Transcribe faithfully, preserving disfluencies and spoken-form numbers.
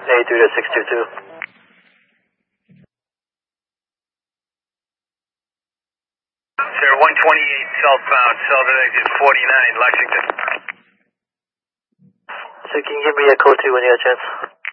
eighty-three to six two two. Sir, one twenty-eight southbound, Southern exit forty-nine, Lexington. So can you give me a code two when you get a chance?